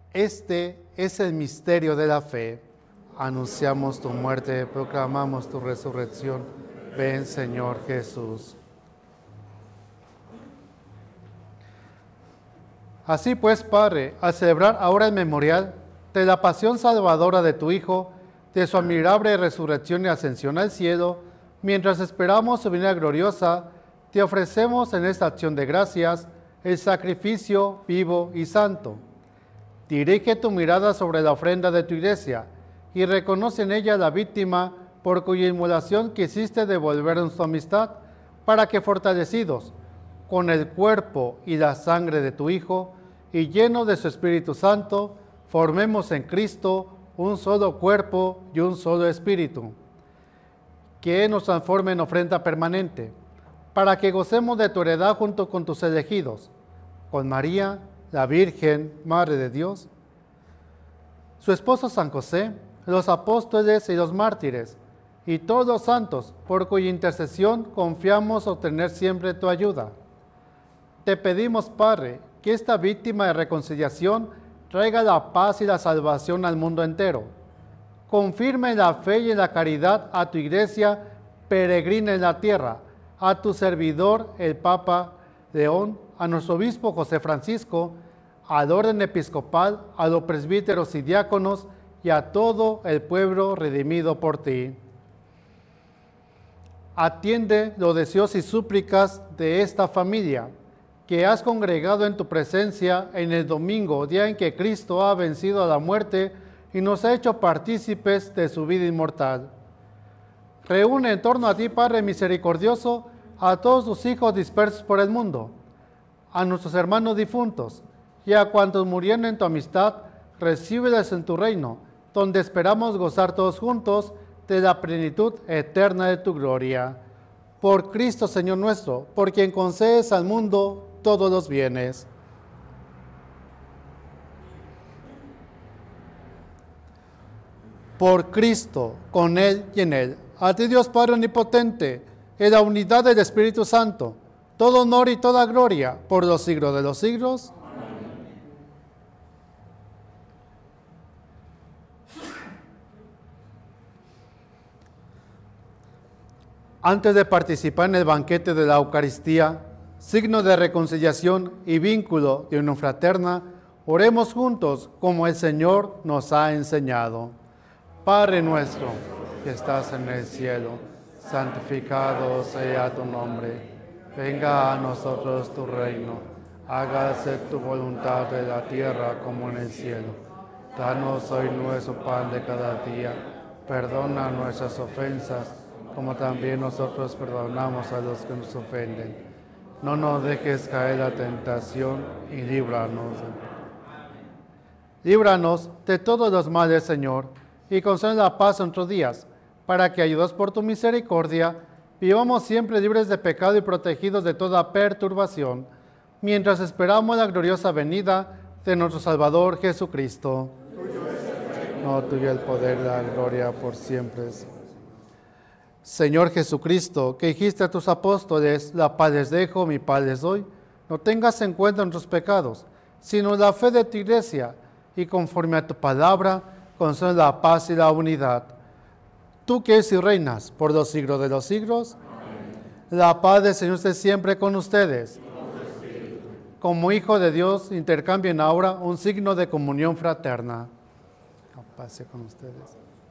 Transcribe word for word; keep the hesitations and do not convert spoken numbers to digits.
Este es el misterio de la fe. Anunciamos tu muerte, proclamamos tu resurrección. Ven, Señor Jesús. Así pues, Padre, al celebrar ahora el memorial de la pasión salvadora de tu Hijo, de su admirable resurrección y ascensión al cielo, mientras esperamos su venida gloriosa, te ofrecemos en esta acción de gracias el sacrificio vivo y santo. Dirige tu mirada sobre la ofrenda de tu iglesia y reconoce en ella la víctima por cuya inmolación quisiste devolvernos tu amistad, para que fortalecidos con el cuerpo y la sangre de tu Hijo y llenos de su Espíritu Santo, formemos en Cristo un solo cuerpo y un solo espíritu, que nos transforme en ofrenda permanente, para que gocemos de tu heredad junto con tus elegidos, con María, la Virgen, Madre de Dios, su esposo San José, los apóstoles y los mártires, y todos los santos, por cuya intercesión confiamos obtener siempre tu ayuda. Te pedimos, Padre, que esta víctima de reconciliación traiga la paz y la salvación al mundo entero. Confirma en la fe y en la caridad a tu iglesia peregrina en la tierra, a tu servidor el Papa León, a nuestro obispo José Francisco, al orden episcopal, a los presbíteros y diáconos y a todo el pueblo redimido por ti. Atiende los deseos y súplicas de esta familia que has congregado en tu presencia en el domingo, día en que Cristo ha vencido a la muerte y nos ha hecho partícipes de su vida inmortal. Reúne en torno a ti, Padre misericordioso, a todos tus hijos dispersos por el mundo, a nuestros hermanos difuntos y a cuantos murieron en tu amistad, recíbeles en tu reino, donde esperamos gozar todos juntos de la plenitud eterna de tu gloria. Por Cristo, Señor nuestro, por quien concedes al mundo todos los bienes. Por Cristo, con Él y en Él, a ti Dios Padre omnipotente, en la unidad del Espíritu Santo, todo honor y toda gloria por los siglos de los siglos. Antes de participar en el banquete de la Eucaristía, signo de reconciliación y vínculo de unión fraterna, oremos juntos como el Señor nos ha enseñado. Padre nuestro, que estás en el cielo, santificado sea tu nombre. Venga a nosotros tu reino. Hágase tu voluntad en la tierra como en el cielo. Danos hoy nuestro pan de cada día. Perdona nuestras ofensas, como también nosotros perdonamos a los que nos ofenden. No nos dejes caer la tentación y líbranos. Líbranos de todos los males, Señor, y concede la paz en nuestros días, para que, ayudados por tu misericordia, vivamos siempre libres de pecado y protegidos de toda perturbación, mientras esperamos la gloriosa venida de nuestro Salvador Jesucristo. No, tuyo el poder, la gloria por siempre. Señor Jesucristo, que dijiste a tus apóstoles, la paz les dejo, mi paz les doy, no tengas en cuenta nuestros pecados, sino la fe de tu iglesia, y conforme a tu palabra, concede la paz y la unidad. Tú que eres y reinas por los siglos de los siglos, amén. La paz del Señor esté siempre con ustedes. Como hijo de Dios, intercambien ahora un signo de comunión fraterna. La paz sea con ustedes.